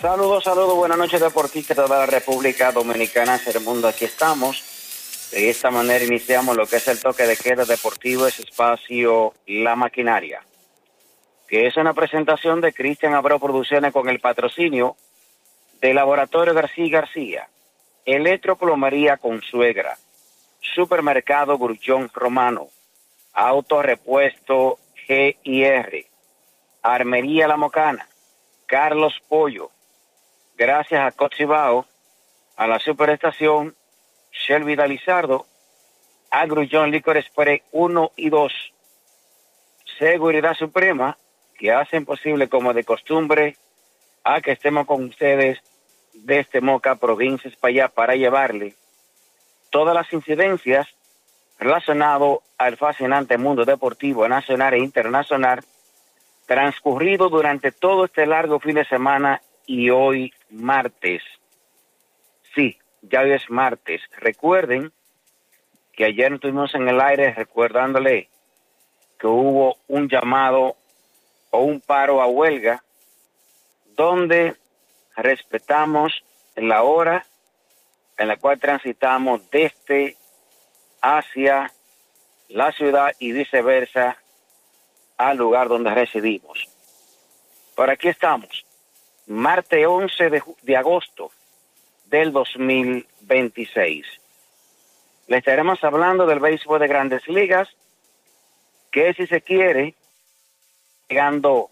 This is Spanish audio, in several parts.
Saludos, saludos, buenas noches deportistas de toda la República Dominicana, hacia el mundo, aquí estamos. De esta manera iniciamos lo que es el toque de queda deportivo, ese espacio La Maquinaria, que es una presentación de Cristian Abreu Producciones con el patrocinio de Laboratorio García, Electroplomería Consuegra, Supermercado Grullón Romano, Autorepuesto GIR, Armería La Mocana, Carlos Pollo, gracias a Cochibao, a la Superestación, Shelby Dalizardo, a Grullón Licor Express 1 y 2, Seguridad Suprema, que hacen posible como de costumbre a que estemos con ustedes desde Moca, provincia España, para llevarle todas las incidencias relacionadas al fascinante mundo deportivo nacional e internacional transcurrido durante todo este largo fin de semana y hoy martes. Sí, ya hoy es martes. Recuerden que ayer estuvimos en el aire recordándole que hubo un llamado o un paro a huelga donde respetamos la hora en la cual transitamos desde hacia la ciudad y viceversa al lugar donde residimos. Por aquí estamos, martes 11 de agosto del 2026. Le estaremos hablando del béisbol de Grandes Ligas, que si se quiere, llegando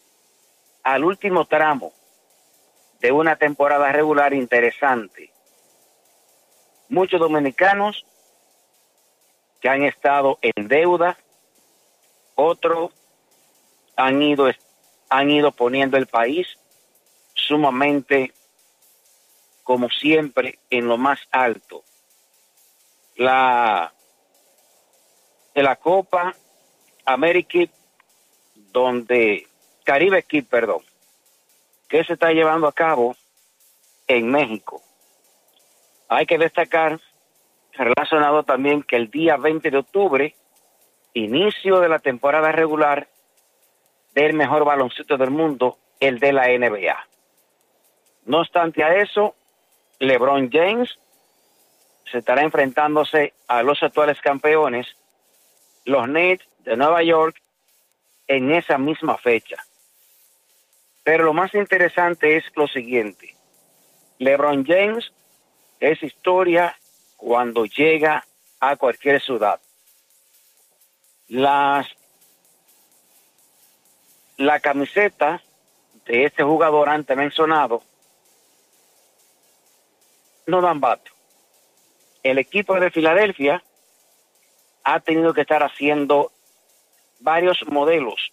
al último tramo de una temporada regular interesante. Muchos dominicanos que han estado en deuda, otros han ido poniendo el país sumamente, como siempre, en lo más alto. La Copa América, Caribe Cup, que se está llevando a cabo en México. Hay que destacar, relacionado también, que el día 20 de octubre, inicio de la temporada regular del mejor baloncesto del mundo, el de la NBA. No obstante a eso, LeBron James se estará enfrentándose a los actuales campeones, los Nets de Nueva York, en esa misma fecha. Pero lo más interesante es lo siguiente: LeBron James es historia cuando llega a cualquier ciudad. La camiseta de este jugador antes mencionado no dan bato. El equipo de Filadelfia ha tenido que estar haciendo varios modelos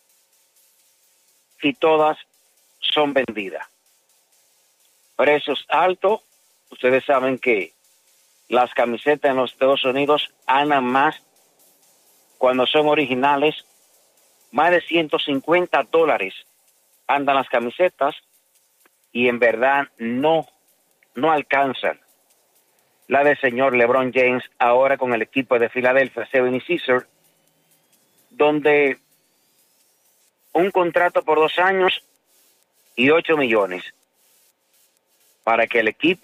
y todas son vendidas. Precios altos. Ustedes saben que las camisetas en los Estados Unidos andan más cuando son originales. Más de $150 andan las camisetas y en verdad no alcanzan la del señor LeBron James ahora con el equipo de Filadelfia 76ers, donde un contrato por 2 años y $8 millones para que el equipo